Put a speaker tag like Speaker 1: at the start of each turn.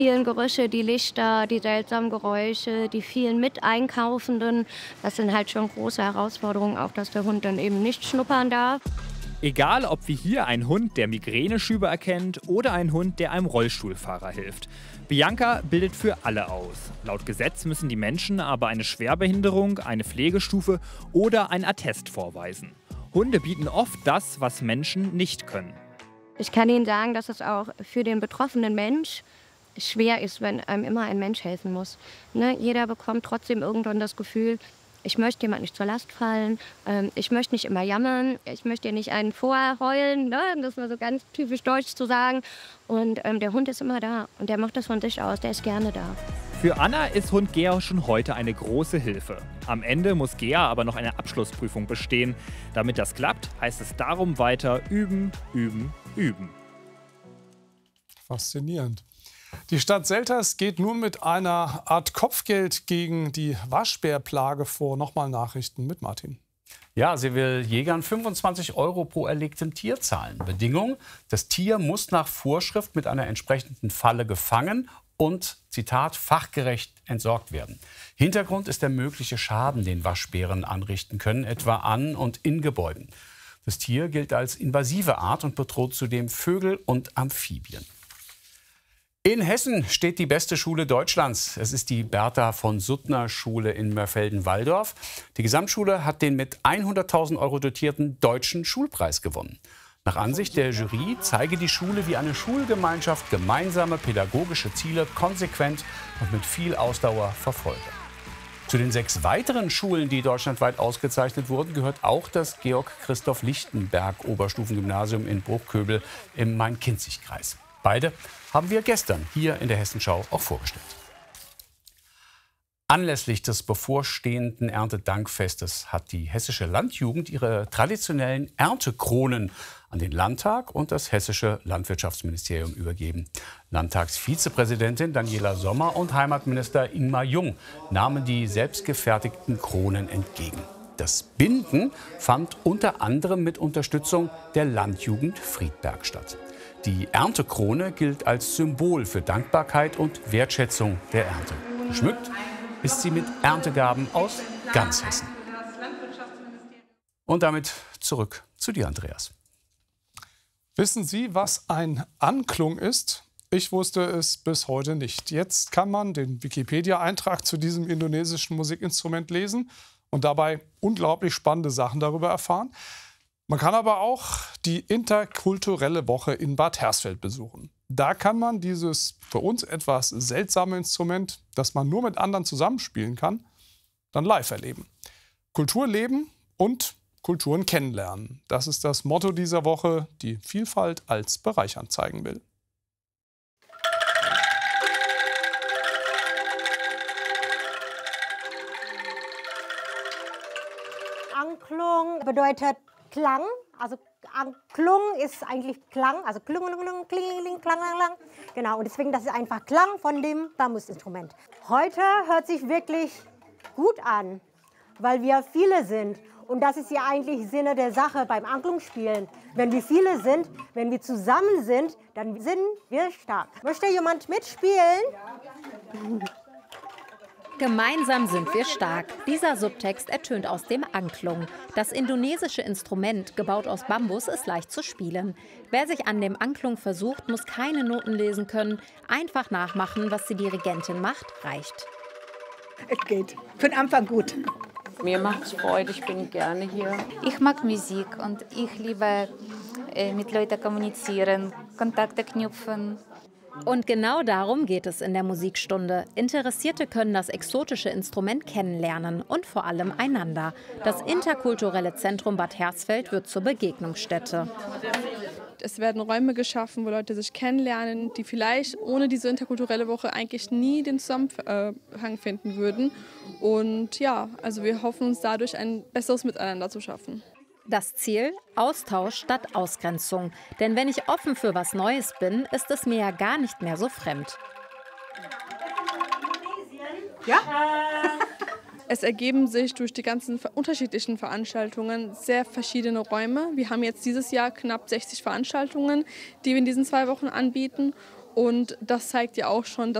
Speaker 1: Vielen Gerüche, die Lichter, die seltsamen Geräusche, die vielen Miteinkaufenden. Das sind halt schon große Herausforderungen, auch dass der Hund dann eben nicht schnuppern darf.
Speaker 2: Egal, ob wie hier ein Hund, der Migräneschübe erkennt oder ein Hund, der einem Rollstuhlfahrer hilft. Bianca bildet für alle aus. Laut Gesetz müssen die Menschen aber eine Schwerbehinderung, eine Pflegestufe oder ein Attest vorweisen. Hunde bieten oft das, was Menschen nicht können.
Speaker 1: Ich kann Ihnen sagen, dass es auch für den betroffenen Mensch schwer ist, wenn einem immer ein Mensch helfen muss. Ne? Jeder bekommt trotzdem irgendwann das Gefühl, ich möchte jemand nicht zur Last fallen, ich möchte nicht immer jammern, ich möchte dir nicht einen vorheulen, ne? Das ist mal so ganz typisch deutsch zu sagen. Und der Hund ist immer da und der macht das von sich aus, der ist gerne da.
Speaker 2: Für Anna ist Hund Gea schon heute eine große Hilfe. Am Ende muss Gea aber noch eine Abschlussprüfung bestehen. Damit das klappt, heißt es darum weiter üben, üben, üben.
Speaker 3: Faszinierend. Die Stadt Selters geht nun mit einer Art Kopfgeld gegen die Waschbärplage vor. Nochmal Nachrichten mit Martin.
Speaker 4: Ja, sie will Jägern 25 € pro erlegtem Tier zahlen. Bedingung: Das Tier muss nach Vorschrift mit einer entsprechenden Falle gefangen und, Zitat, fachgerecht entsorgt werden. Hintergrund ist der mögliche Schaden, den Waschbären anrichten können, etwa an und in Gebäuden. Das Tier gilt als invasive Art und bedroht zudem Vögel und Amphibien. In Hessen steht die beste Schule Deutschlands. Es ist die Bertha-von-Suttner-Schule in Mörfelden-Walldorf. Die Gesamtschule hat den mit 100.000 € dotierten Deutschen Schulpreis gewonnen. Nach Ansicht der Jury zeige die Schule, wie eine Schulgemeinschaft gemeinsame pädagogische Ziele konsequent und mit viel Ausdauer verfolge. Zu den 6 weiteren Schulen, die deutschlandweit ausgezeichnet wurden, gehört auch das Georg-Christoph-Lichtenberg-Oberstufengymnasium in Bruchköbel im Main-Kinzig-Kreis. Beide haben wir gestern hier in der Hessenschau auch vorgestellt. Anlässlich des bevorstehenden Erntedankfestes hat die hessische Landjugend ihre traditionellen Erntekronen an den Landtag und das hessische Landwirtschaftsministerium übergeben. Landtagsvizepräsidentin Daniela Sommer und Heimatminister Ingmar Jung nahmen die selbstgefertigten Kronen entgegen. Das Binden fand unter anderem mit Unterstützung der Landjugend Friedberg statt. Die Erntekrone gilt als Symbol für Dankbarkeit und Wertschätzung der Ernte. Geschmückt ist sie mit Erntegaben aus ganz Hessen. Und damit zurück zu dir, Andreas.
Speaker 3: Wissen Sie, was ein Anklung ist? Ich wusste es bis heute nicht. Jetzt kann man den Wikipedia-Eintrag zu diesem indonesischen Musikinstrument lesen und dabei unglaublich spannende Sachen darüber erfahren. Man kann aber auch die interkulturelle Woche in Bad Hersfeld besuchen. Da kann man dieses für uns etwas seltsame Instrument, das man nur mit anderen zusammenspielen kann, dann live erleben. Kultur leben und Kulturen kennenlernen. Das ist das Motto dieser Woche, die Vielfalt als bereichernd zeigen will.
Speaker 5: Anklung bedeutet Klang, also Klung ist eigentlich Klang, also Klung, Kling, Klang, Klang. Genau, und deswegen, das ist einfach Klang von dem Bambusinstrument. Heute hört sich wirklich gut an, weil wir viele sind. Und das ist ja eigentlich Sinne der Sache beim Anklungsspielen. Wenn wir viele sind, wenn wir zusammen sind, dann sind wir stark. Möchte jemand mitspielen?
Speaker 6: Gemeinsam sind wir stark. Dieser Subtext ertönt aus dem Angklung. Das indonesische Instrument, gebaut aus Bambus, ist leicht zu spielen. Wer sich an dem Angklung versucht, muss keine Noten lesen können. Einfach nachmachen, was die Dirigentin macht, reicht.
Speaker 7: Es geht. Für den Anfang gut.
Speaker 8: Mir macht es Freude, ich bin gerne hier.
Speaker 9: Ich mag Musik und ich liebe mit Leuten kommunizieren, Kontakte knüpfen.
Speaker 6: Und genau darum geht es in der Musikstunde. Interessierte können das exotische Instrument kennenlernen und vor allem einander. Das interkulturelle Zentrum Bad Hersfeld wird zur Begegnungsstätte.
Speaker 10: Es werden Räume geschaffen, wo Leute sich kennenlernen, die vielleicht ohne diese interkulturelle Woche eigentlich nie den Zusammenhang finden würden. Und ja, also wir hoffen uns dadurch ein besseres Miteinander zu schaffen.
Speaker 6: Das Ziel? Austausch statt Ausgrenzung. Denn wenn ich offen für was Neues bin, ist es mir ja gar nicht mehr so fremd.
Speaker 10: Ja? Es ergeben sich durch die ganzen unterschiedlichen Veranstaltungen sehr verschiedene Räume. Wir haben jetzt dieses Jahr knapp 60 Veranstaltungen, die wir in diesen 2 Wochen anbieten. Und das zeigt ja auch schon,